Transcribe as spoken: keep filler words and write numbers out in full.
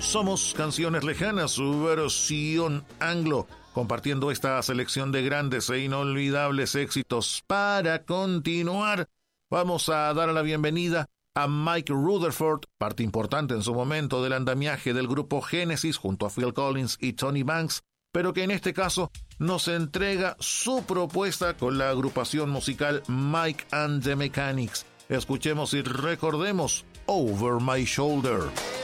Somos Canciones Lejanas, su versión anglo, compartiendo esta selección de grandes e inolvidables éxitos. Para continuar, vamos a dar la bienvenida a Mike Rutherford, parte importante en su momento del andamiaje del grupo Genesis junto a Phil Collins y Tony Banks, pero que en este caso nos entrega su propuesta con la agrupación musical Mike and the Mechanics. Escuchemos y recordemos Over My Shoulder.